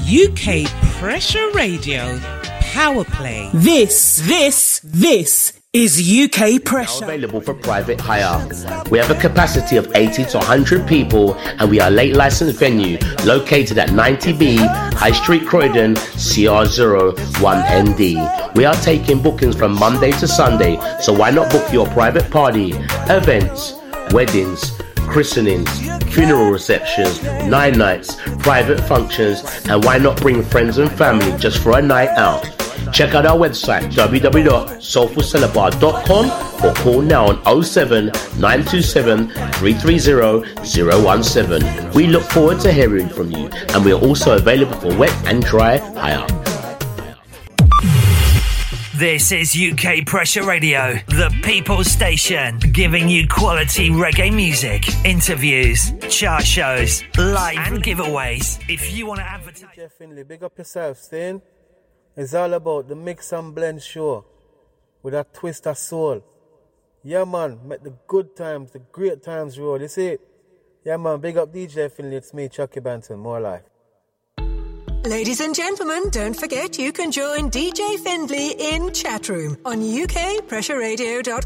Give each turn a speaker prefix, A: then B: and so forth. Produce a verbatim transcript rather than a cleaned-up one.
A: U K Pressure Radio Power Play.
B: This, this, this is U K Pressure.
C: Now available for private hire. We have a capacity of eighty to one hundred people and we are a late licensed venue located at ninety B High Street, Croydon, C R zero one N D. We are taking bookings from Monday to Sunday, so why not book your private party, events, weddings, christenings, funeral receptions, nine nights, private functions, and why not bring friends and family just for a night out? Check out our website w w w dot soulful cellar bar dot com or call now on oh seven nine two seven three three zero zero one seven. We look forward to hearing from you, and we are also available for wet and dry hire.
D: This is U K Pressure Radio, the People's Station, giving you quality reggae music, interviews, chart shows, live and giveaways. If you want to advertise...
E: D J Finley, big up yourself, Stain. It's all about the Mix and Blend show with a twist of soul. Yeah, man, make the good times, the great times roll. You see? Yeah, man, big up D J Finley. It's me, Chucky Banton. More life.
F: Ladies and gentlemen, don't forget you can join D J Findlay in Chatroom on U K Pressure Radio dot com.